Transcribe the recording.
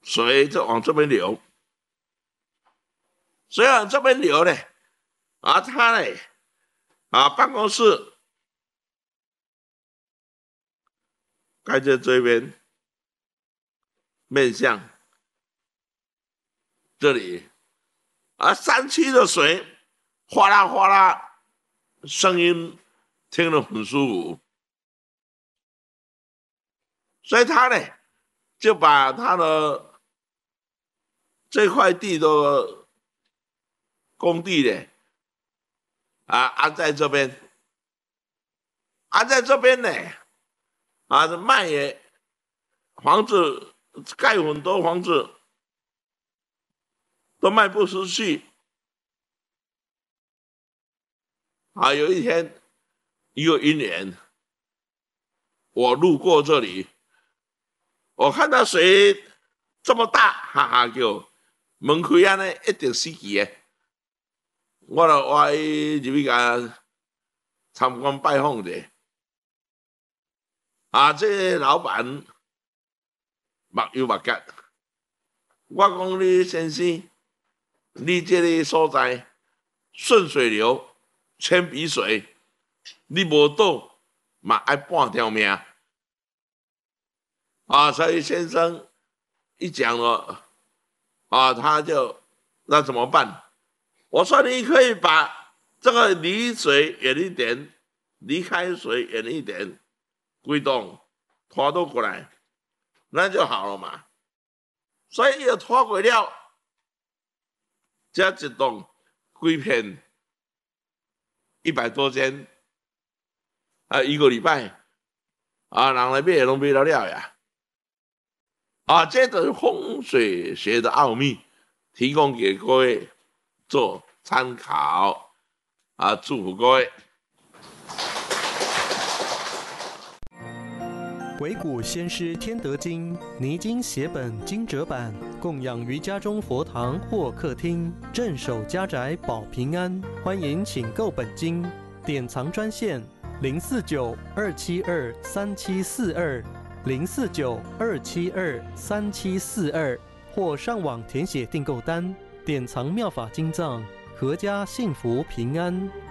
水就往这边流，水往这边流呢，他呢，办公室盖在这边，面向这里，山区的水哗啦哗啦，声音听得很舒服，所以他呢就把他的这块地的工地呢，安在这边，呢，卖也房子盖很多房子都卖不出去，有一天一个阴年，我路过这里，我看到水这么大，哈哈叫门开安尼一定死去的，我就我入去甲参观拜访者，这个老板目睭目结，我讲你先生，你这个所在顺水流，千笔水，你无倒嘛爱半条命，所以先生一讲了，他就那怎么办？我说你可以把这个离水远一点，离开水远一点，规栋拖都过来，那就好了嘛。所以又拖过了，这一栋规片100多间，一个礼拜，人来买也拢买了呀。这个风水学的奥秘，提供给各位做参考，祝福各位。 惟古先师天德经泥经写本经折版，供养于家中佛堂或客厅，镇守家宅保平安。欢迎请购本经，典藏专线049-272-3742，049-272-3742，或上网填写订购单，典藏妙法经藏，阖家幸福平安。